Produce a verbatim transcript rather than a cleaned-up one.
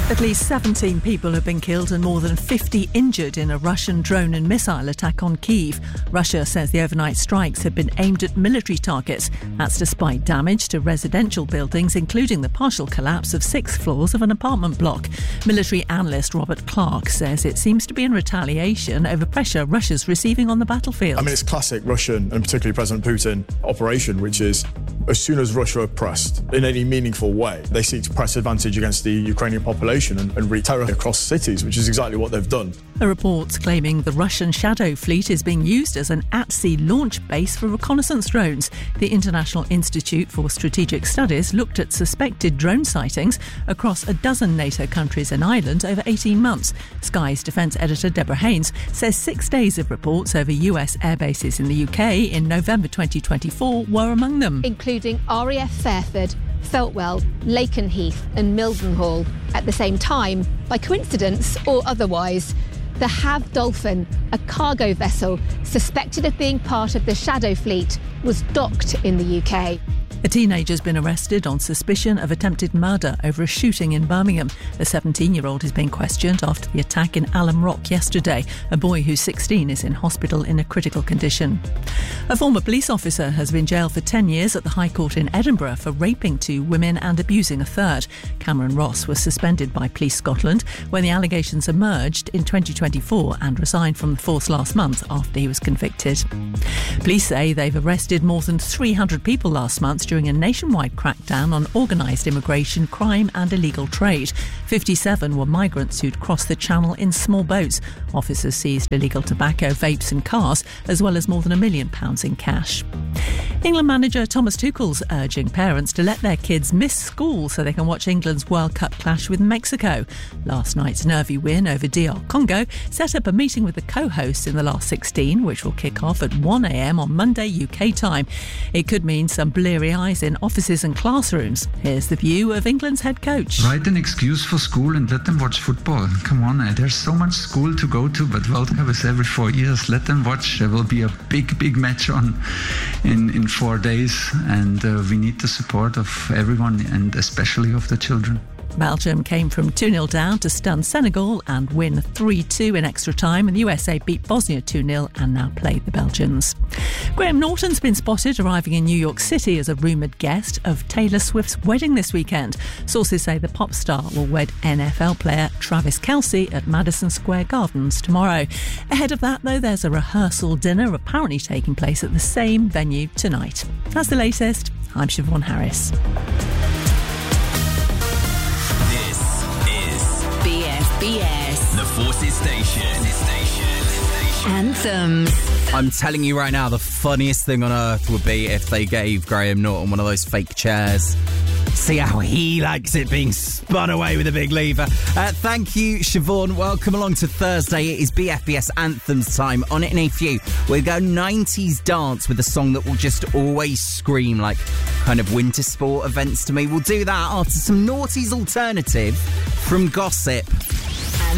At least seventeen people have been killed and more than fifty injured in a Russian drone and missile attack on Kyiv. Russia says the overnight strikes have been aimed at military targets. That's despite damage to residential buildings, including the partial collapse of six floors of an apartment block. Military analyst Robert Clark says it seems to be in retaliation over pressure Russia's receiving on the battlefield. I mean, it's classic Russian and particularly President Putin operation, which is as soon as Russia are pressed in any meaningful way, they seek to press advantage against the Ukrainian population and, and wreak terror across cities, which is exactly what they've done. A report claiming the Russian Shadow fleet is being used as an at-sea launch base for reconnaissance drones. The International Institute for Strategic Studies looked at suspected drone sightings across a dozen NATO countries and Ireland over eighteen months. Sky's defence editor Deborah Haynes says six days of reports over U S air bases in the U K in November twenty twenty-four were among them, including R A F Fairford, Feltwell, Lakenheath and Mildenhall. At the same time, by coincidence or otherwise, the Have Dolphin, a cargo vessel suspected of being part of the Shadow fleet, was docked in the U K. A teenager's been arrested on suspicion of attempted murder over a shooting in Birmingham. The seventeen-year-old is being questioned after the attack in Alum Rock yesterday. A boy who's sixteen is in hospital in a critical condition. A former police officer has been jailed for ten years at the High Court in Edinburgh for raping two women and abusing a third. Cameron Ross was suspended by Police Scotland when the allegations emerged in twenty twenty-four and resigned from the force last month after he was convicted. Police say they've arrested more than three hundred people last month during a nationwide crackdown on organised immigration, crime and illegal trade. fifty-seven were migrants who'd crossed the channel in small boats. Officers seized illegal tobacco, vapes and cars, as well as more than a million pounds in cash. England manager Thomas Tuchel's urging parents to let their kids miss school so they can watch England's World Cup clash with Mexico. Last night's nervy win over D R Congo set up a meeting with the co-hosts in the last sixteen, which will kick off at one a.m. on Monday U K time. It could mean some bleary eyes in offices and classrooms. Here's the view of England's head coach. Write an excuse for school and let them watch football. Come on, there's so much school to go to, but World Cup is every four years. Let them watch. There will be a big, big match on in, in four days, and uh, we need the support of everyone and especially of the children. Belgium came from two nil down to stun Senegal and win three two in extra time, and the U S A beat Bosnia two nil and now play the Belgians. Graham Norton's been spotted arriving in New York City as a rumoured guest of Taylor Swift's wedding this weekend. Sources say the pop star will wed N F L player Travis Kelce at Madison Square Gardens tomorrow. Ahead of that, though, there's a rehearsal dinner apparently taking place at the same venue tonight. That's the latest. I'm Siobhan Harris. B F B S, the Forces Station. Anthems. I'm telling you right now, the funniest thing on earth would be if they gave Graham Norton one of those fake chairs. See how he likes it being spun away with a big lever. Uh, thank you, Siobhan. Welcome along to Thursday. It is B F B S Anthems time. On it in a few, we'll go nineties dance with a song that will just always scream like kind of winter sport events to me. We'll do that after some Naughty's Alternative from Gossip.